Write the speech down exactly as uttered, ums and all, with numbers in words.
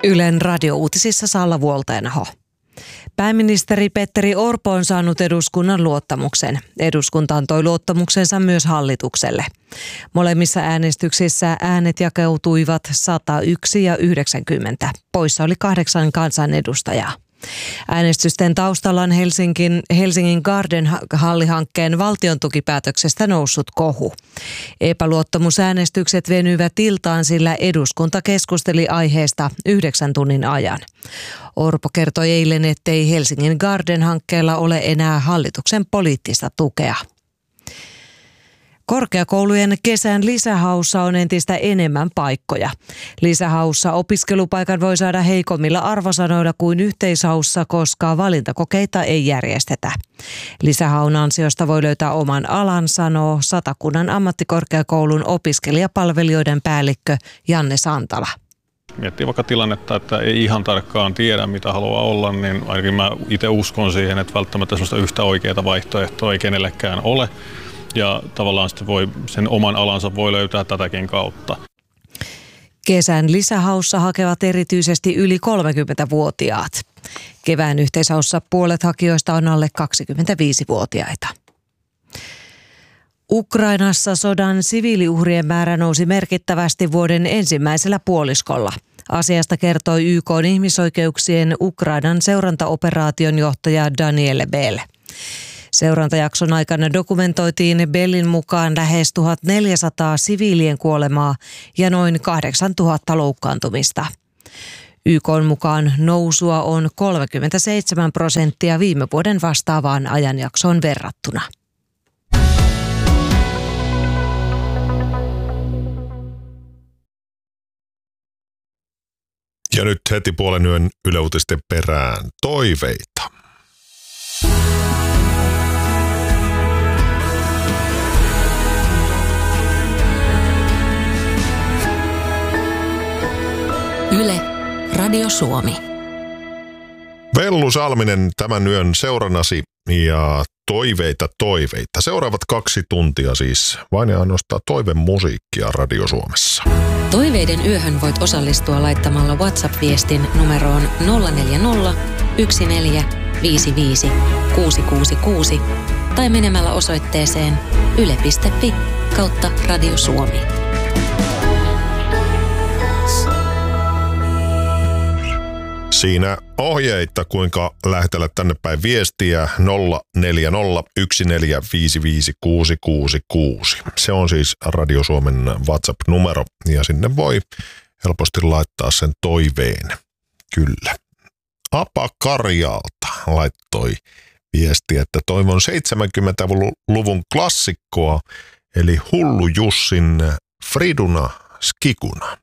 Ylen radiouutisissa Salla Vuolteenaho. Pääministeri Petteri Orpo on saanut eduskunnan luottamuksen. Eduskunta antoi luottamuksensa myös hallitukselle. Molemmissa äänestyksissä äänet jakautuivat sata yksi ja yhdeksänkymmentä. Poissa oli kahdeksan kansanedustajaa. Äänestysten taustalla on Helsingin, Helsingin Garden-hallihankkeen valtiontukipäätöksestä noussut kohu. Epäluottamusäänestykset venyivät iltaan, sillä eduskunta keskusteli aiheesta yhdeksän tunnin ajan. Orpo kertoi eilen, ettei Helsingin Garden-hankkeella ole enää hallituksen poliittista tukea. Korkeakoulujen kesän lisähaussa on entistä enemmän paikkoja. Lisähaussa opiskelupaikan voi saada heikommilla arvosanoilla kuin yhteishaussa, koska valintakokeita ei järjestetä. Lisähaun ansiosta voi löytää oman alan, sanoo Satakunnan ammattikorkeakoulun opiskelijapalvelijoiden päällikkö Janne Santala. Miettii vaikka tilannetta, että ei ihan tarkkaan tiedä, mitä haluaa olla, niin ainakin mä itse uskon siihen, että välttämättä sellaista yhtä oikeaa vaihtoehtoa ei kenellekään ole. Ja tavallaan sitten voi, sen oman alansa voi löytää tätäkin kautta. Kesän lisähaussa hakevat erityisesti yli kolmekymmentävuotiaat. Kevään yhteishaussa puolet hakijoista on alle kaksikymmentäviisivuotiaita. Ukrainassa sodan siviiliuhrien määrä nousi merkittävästi vuoden ensimmäisellä puoliskolla. Asiasta kertoi Y K:n ihmisoikeuksien Ukrainan seurantaoperaation johtaja Daniele Bell. Seurantajakson aikana dokumentoitiin Bellin mukaan lähes tuhatneljäsataa siviilien kuolemaa ja noin kahdeksantuhatta loukkaantumista. Y K:n mukaan nousua on kolmekymmentäseitsemän prosenttia viime vuoden vastaavaan ajanjaksoon verrattuna. Ja nyt heti puolen yön Yle Uutisten perään toiveita. Yle, Radio Suomi. Vellu Salminen tämän yön seurannasi ja toiveita toiveita. Seuraavat kaksi tuntia siis vain ja ainoastaan toivemusiikkia Radio Suomessa. Toiveiden yöhön voit osallistua laittamalla WhatsApp-viestin numeroon nolla neljä nolla, yksi neljä, viisi viisi, kuusi kuusi kuusi tai menemällä osoitteeseen yle piste fi kautta Radio Suomi. Siinä ohjeita, kuinka lähetellä tänne päin viestiä nolla neljä nolla, yksi neljä, viisi viisi, kuusi kuusi kuusi. Se on siis Radio Suomen WhatsApp-numero ja sinne voi helposti laittaa sen toiveen. Kyllä. Apa Karjalta laittoi viestiä, että toivon seitsemänkymmentäluvun klassikkoa, eli Hullu Jussin Friduna Skikuna.